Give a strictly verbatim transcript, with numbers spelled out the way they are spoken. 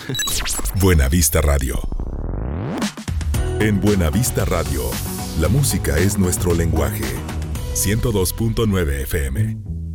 Buenavista Radio. En Buenavista Radio, la música es nuestro lenguaje. ciento dos punto nueve F M.